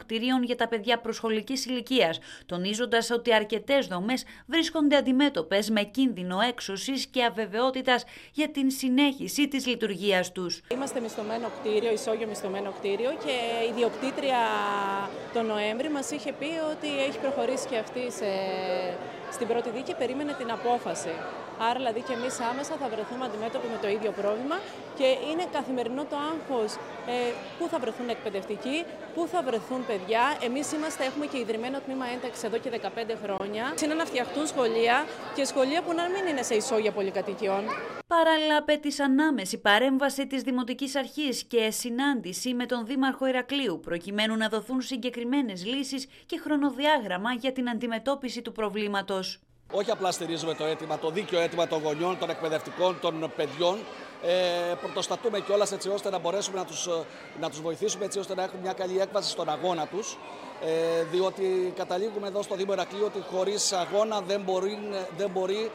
κτηρίων για τα παιδιά προσχολικής ηλικίας, τονίζοντας ότι αρκετές δομές βρίσκονται αντιμέτωπες με κίνδυνο έξωσης και αβεβαιότητας για την συνέχιση της λειτουργίας τους. Είμαστε μισθωμένο κτίριο, ισόγειο μισθωμένο κτίριο, και η ιδιοκτήτρια τον Νοέμβρη μας είχε πει ότι έχει προχωρήσει και αυτή στην πρώτη δίκη, περίμενε την απόφαση. Άρα δηλαδή και εμείς άμεσα θα βρεθούμε αντιμέτωποι με το ίδιο πρόβλημα και είναι καθημερινό το άγχος πού θα βρεθούν εκπαιδευτικοί, πού θα βρεθούν παιδιά. Εμείς έχουμε και ιδρυμένο τμήμα ένταξης εδώ και 15 χρόνια. Είναι να φτιαχτούν σχολεία και σχολεία που να μην είναι σε ισόγεια πολυκατοικιών. Παράλληλα, απέτησαν άμεση παρέμβαση της Δημοτικής Αρχής και συνάντηση με τον Δήμαρχο Ηρακλείου, προκειμένου να δοθούν συγκεκριμένες λύσεις και χρονοδιάγραμμα για την αντιμετώπιση του προβλήματος. Όχι απλά στηρίζουμε το αίτημα, το δίκαιο αίτημα των γονιών, των εκπαιδευτικών, των παιδιών. Πρωτοστατούμε κιόλας έτσι ώστε να μπορέσουμε να τους βοηθήσουμε, έτσι ώστε να έχουν μια καλή έκβαση στον αγώνα τους. Διότι καταλήγουμε εδώ στο Δήμο Ηρακλείου ότι χωρίς αγώνα δεν μπορεί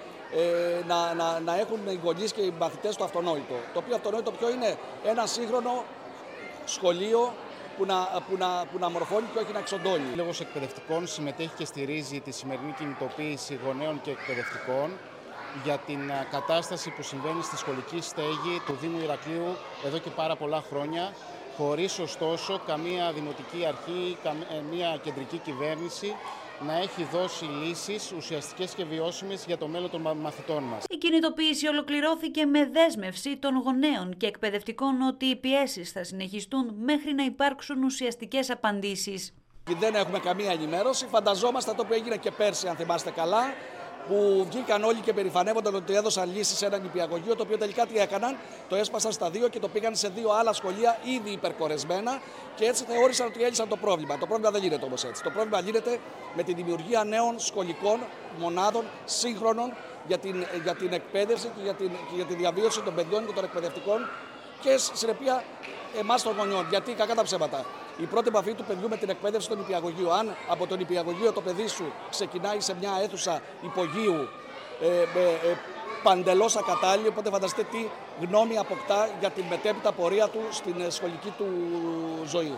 να έχουν οι γονείς και οι μαθητές το αυτονόητο. Το οποίο αυτονόητο ποιο είναι? Ένα σύγχρονο σχολείο που να μορφώνει και όχι να εξοντώνει. Ο Σύλλογος Εκπαιδευτικών συμμετέχει και στηρίζει τη σημερινή κινητοποίηση γονέων και εκπαιδευτικών για την κατάσταση που συμβαίνει στη σχολική στέγη του Δήμου Ηρακλείου εδώ και πάρα πολλά χρόνια, χωρίς ωστόσο καμία δημοτική αρχή, καμία κεντρική κυβέρνηση να έχει δώσει λύσεις ουσιαστικές και βιώσιμες για το μέλλον των μαθητών μας. Η κινητοποίηση ολοκληρώθηκε με δέσμευση των γονέων και εκπαιδευτικών ότι οι πιέσεις θα συνεχιστούν μέχρι να υπάρξουν ουσιαστικές απαντήσεις. Δεν έχουμε καμία ενημέρωση. Φανταζόμαστε το που έγινε και πέρσι, αν θυμάστε καλά, που βγήκαν όλοι και περηφανεύονταν ότι έδωσαν λύσεις σε ένα νηπιαγωγείο, το οποίο τελικά τι έκαναν? Το έσπασαν στα δύο και το πήγαν σε δύο άλλα σχολεία ήδη υπερκορεσμένα και έτσι θεώρησαν ότι έλυσαν το πρόβλημα. Το πρόβλημα δεν γίνεται όμως έτσι. Το πρόβλημα γίνεται με τη δημιουργία νέων σχολικών μονάδων σύγχρονων για την εκπαίδευση και για τη διαβίωση των παιδιών και των εκπαιδευτικών και συνεπεία εμάς των γονιών. Γιατί κακά τα ψέματα. Η πρώτη επαφή του παιδιού με την εκπαίδευση των νηπιαγωγείου, αν από το νηπιαγωγείο το παιδί σου ξεκινάει σε μια αίθουσα υπογείου παντελώς ακατάλληλη, οπότε φανταστείτε τι γνώμη αποκτά για την μετέπειτα πορεία του στην σχολική του ζωή.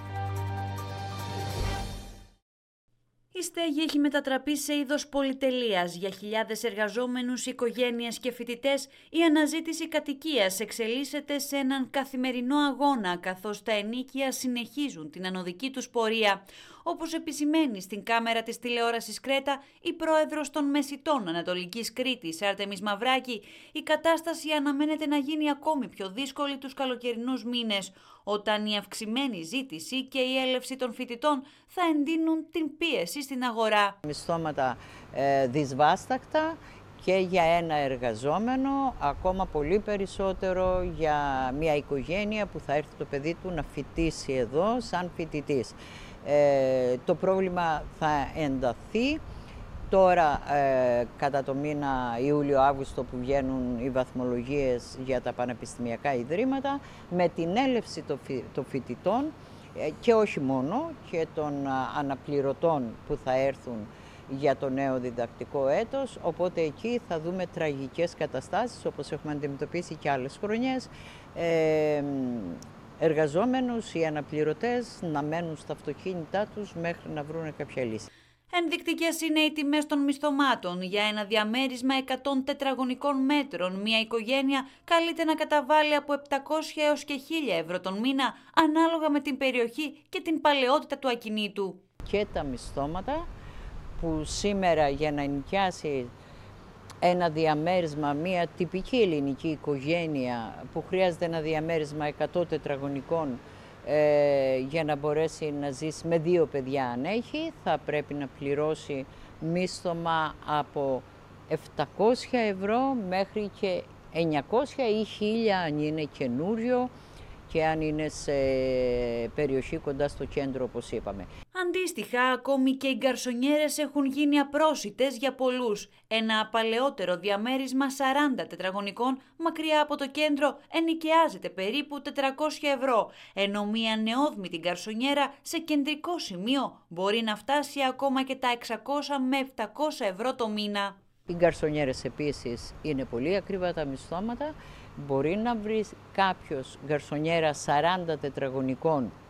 Η στέγη έχει μετατραπεί σε είδος πολυτελείας. Για χιλιάδες εργαζόμενους, οικογένειες και φοιτητές, η αναζήτηση κατοικίας εξελίσσεται σε έναν καθημερινό αγώνα, καθώς τα ενοίκια συνεχίζουν την ανωδική τους πορεία. Όπως επισημαίνει στην κάμερα της τηλεόρασης Κρέτα η πρόεδρος των Μεσιτών Ανατολικής Κρήτης, Άρτεμις Μαυράκη, η κατάσταση αναμένεται να γίνει ακόμη πιο δύσκολη τους καλοκαιρινούς μήνες, όταν η αυξημένη ζήτηση και η έλευση των φοιτητών θα εντείνουν την πίεση στην αγορά. Μισθώματα δυσβάστακτα και για ένα εργαζόμενο, ακόμα πολύ περισσότερο για μια οικογένεια που θα έρθει το παιδί του να φοιτήσει εδώ σαν φοιτητής. Το πρόβλημα θα ενταθεί. Τώρα κατά το μήνα Ιούλιο-Αύγουστο που βγαίνουν οι βαθμολογίες για τα πανεπιστημιακά ιδρύματα, με την έλευση των φοιτητών και όχι μόνο, και των αναπληρωτών που θα έρθουν για το νέο διδακτικό έτος, οπότε εκεί θα δούμε τραγικές καταστάσεις όπως έχουμε αντιμετωπίσει και άλλες χρονιές, εργαζόμενους ή αναπληρωτές να μένουν στα αυτοκίνητά τους μέχρι να βρουν κάποια λύση. Ενδεικτικές είναι οι τιμές των μισθωμάτων. Για ένα διαμέρισμα 100 τετραγωνικών μέτρων, μια οικογένεια καλείται να καταβάλει από 700 έως και 1.000 ευρώ τον μήνα, ανάλογα με την περιοχή και την παλαιότητα του ακινήτου. Και τα μισθώματα που σήμερα για να νοικιάσει ένα διαμέρισμα, μια τυπική ελληνική οικογένεια που χρειάζεται ένα διαμέρισμα 100 τετραγωνικών για να μπορέσει να ζήσει με 2 παιδιά αν έχει, θα πρέπει να πληρώσει μίσθωμα από 700 ευρώ μέχρι και 900 ή 1.000 αν είναι καινούριο και αν είναι σε περιοχή κοντά στο κέντρο όπως είπαμε. Αντίστοιχα, ακόμη και οι γκαρσονιέρες έχουν γίνει απρόσιτες για πολλούς. Ένα παλαιότερο διαμέρισμα 40 τετραγωνικών μακριά από το κέντρο ενοικιάζεται περίπου 400 ευρώ, ενώ μια νεόδμητη γκαρσονιέρα σε κεντρικό σημείο μπορεί να φτάσει ακόμα και τα 600 με 700 ευρώ το μήνα. Οι γκαρσονιέρες επίσης είναι πολύ ακριβά τα μισθώματα. Μπορεί να βρει κάποιος γκαρσονιέρα 40 τετραγωνικών